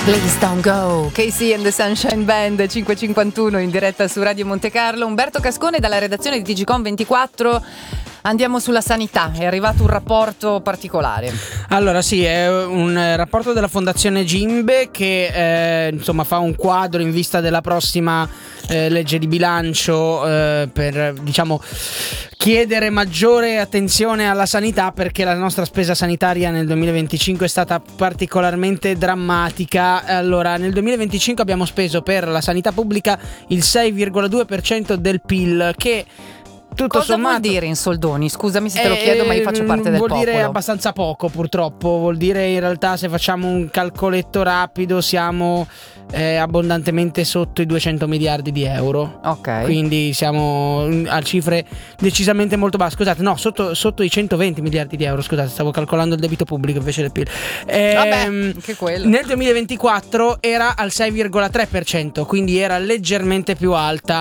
Please don't go. Casey and the Sunshine Band, 5:51 in diretta su Radio Monte Carlo. Umberto Cascone dalla redazione di TGcom 24. Andiamo sulla sanità, è arrivato un rapporto particolare. Allora sì, è un rapporto della Fondazione Gimbe che insomma fa un quadro in vista della prossima legge di bilancio per diciamo chiedere maggiore attenzione alla sanità, perché la nostra spesa sanitaria nel 2025 è stata particolarmente drammatica. Allora, nel 2025 abbiamo speso per la sanità pubblica il 6,2% del PIL, che tutto cosa sommato vuol dire in soldoni? Scusami se te lo chiedo, ma io faccio parte del popolo. Vuol dire abbastanza poco, purtroppo. Vuol dire in realtà, se facciamo un calcoletto rapido, siamo abbondantemente sotto i 200 miliardi di euro. Ok. Quindi siamo a cifre decisamente molto basse. Scusate, no, sotto i 120 miliardi di euro. Scusate, stavo calcolando il debito pubblico invece del PIL. Vabbè, anche quello. Nel 2024 era al 6,3%, quindi era leggermente più alta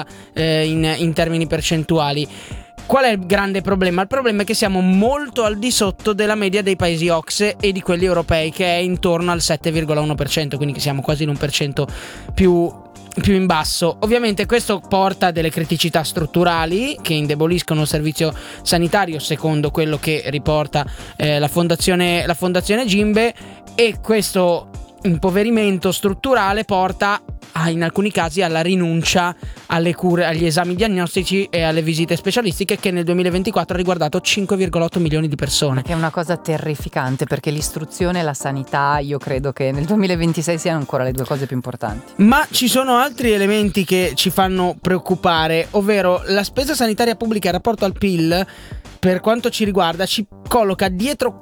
in termini percentuali. Qual è il grande problema? Il problema è che siamo molto al di sotto della media dei paesi OCSE e di quelli europei, che è intorno al 7,1%, quindi che siamo quasi in 1% più in basso. Ovviamente questo porta a delle criticità strutturali che indeboliscono il servizio sanitario, secondo quello che riporta la fondazione Gimbe, e questo impoverimento strutturale porta in alcuni casi alla rinuncia alle cure, agli esami diagnostici e alle visite specialistiche, che nel 2024 ha riguardato 5,8 milioni di persone. Che è una cosa terrificante, perché l'istruzione e la sanità io credo che nel 2026 siano ancora le due cose più importanti. Ma ci sono altri elementi che ci fanno preoccupare, ovvero la spesa sanitaria pubblica in rapporto al PIL. Per quanto ci riguarda, ci colloca dietro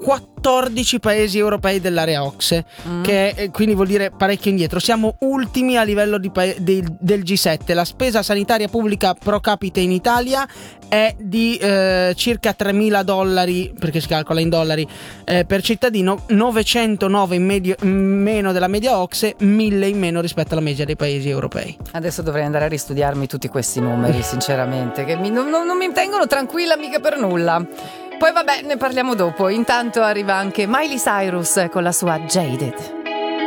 14 paesi europei dell'area OCSE, che quindi vuol dire parecchio indietro. Siamo ultimi a livello del G7. La spesa sanitaria pubblica pro capite in Italia è di circa $3.000, perché si calcola in dollari, per cittadino, 909 in meno della media OCSE, 1.000 in meno rispetto alla media dei paesi europei. Adesso dovrei andare a ristudiarmi tutti questi numeri, sinceramente, che non mi tengono tranquilla mica per nulla. Poi vabbè, ne parliamo dopo. Intanto arriva anche Miley Cyrus con la sua Jaded.